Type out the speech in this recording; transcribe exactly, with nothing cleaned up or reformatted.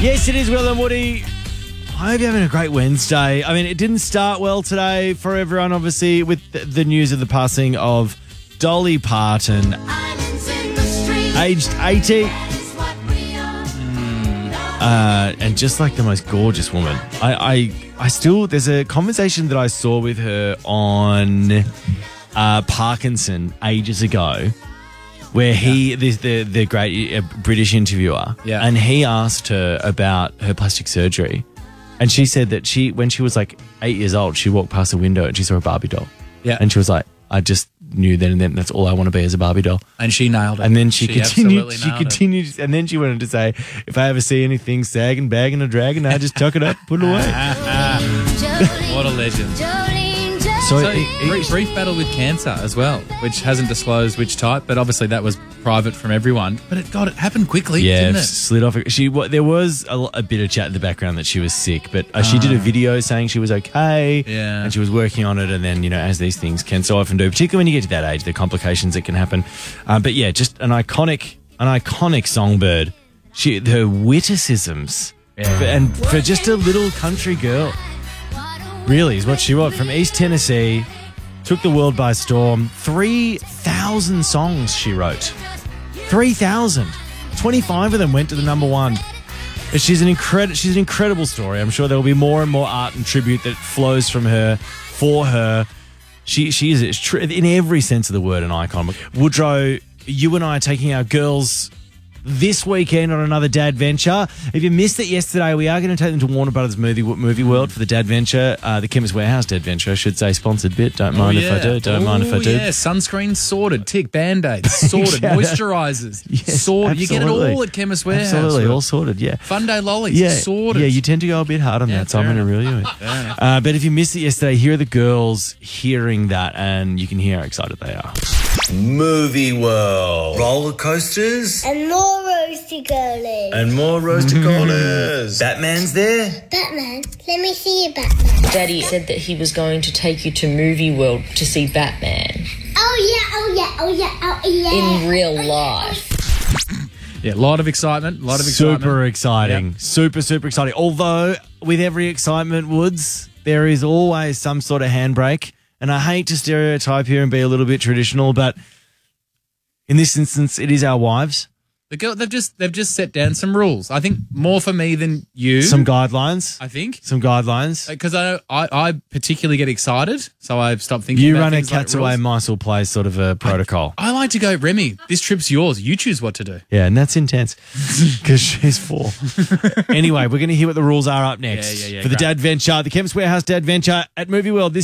Yes, it is Will and Woody. I hope you're having a great Wednesday. I mean, it didn't start well today for everyone, obviously, with the, the news of the passing of Dolly Parton, aged eighty. Mm, uh, and just like the most gorgeous woman. I, I, I still, there's a conversation that I saw with her on uh, Parkinson ages ago, where he, yeah. the, the the great uh, British interviewer, yeah. and he asked her about her plastic surgery, and she said that she, when she was like eight years old, she walked past a window and she saw a Barbie doll, yeah, and she was like, I just knew then and then that's all I want to be is a Barbie doll, and she nailed it. And then she, she continued, she nailed continued, it. and then she went on to say, if I ever see anything sagging, bagging, or dragging, I just tuck it up, put it away. What a legend. So, So, it- it- brief, brief battle with cancer as well, which hasn't disclosed which type, but obviously that was private from everyone. But it got it happened quickly, yeah, didn't it? slid off. She wa- there was a, a bit of chat in the background that she was sick, but uh, she did a video saying she was okay, Yeah. and she was working on it. And then, you know, as these things can so often do, particularly when you get to that age, the complications that can happen. Um, but yeah, just an iconic, an iconic songbird. She, her witticisms, Yeah. and for just a little country girl, really is what she was, from East Tennessee. Took the world by storm. three thousand songs she wrote. three thousand. twenty-five of them went to the number one. She's an, incredi- she's an incredible story. I'm sure there will be more and more art and tribute that flows from her, for her. She, she is, tr- in every sense of the word, an icon. Woodrow, you and I are taking our girls this weekend on another Dad Venture. If you missed it yesterday, we are going to take them to Warner Brothers Movie Movie World for the Dad Venture, uh, the Chemist Warehouse Dad Venture, I should say, sponsored bit. Don't mind oh, if yeah. I do. Don't oh, mind if I do. Yeah, sunscreen sorted, tick, band-aids sorted, Yeah. moisturisers Yes, sorted. You get it absolutely. all at Chemist Warehouse. Absolutely, all sorted, yeah. Fun Day lollies Yeah, sorted. yeah, you tend to go a bit hard on Yeah, that, so I'm fair going to reel you in. Fair enough. Uh, but if you missed it yesterday, here are the girls hearing that, and you can hear how excited they are. Movie World. Roller coasters. And more roasty girlies. And more roaster corners. Batman's there. Batman, let me see you, Batman. Daddy said that he was going to take you to Movie World to see Batman Oh yeah, oh yeah, oh yeah, oh yeah. in real life. Yeah, a lot of excitement, a lot of excitement. Super exciting. Yep. Super, super exciting. Although, with every excitement, Woods, there is always some sort of handbrake. And I hate to stereotype here and be a little bit traditional, but in this instance, it is our wives. The girl, they've just they've just set down some rules. I think more for me than you. Some guidelines. I think Some guidelines. because I, I I particularly get excited, so I've stopped thinking. You about run a things like cat's away, rules. mice will play sort of a protocol. I like to go, Remy. This trip's yours. You choose what to do. Yeah, and that's intense because she's four. Anyway, we're going to hear what the rules are up next Yeah, yeah, yeah, for the great. Dad Venture, the Chemist Warehouse Dad Venture at Movie World this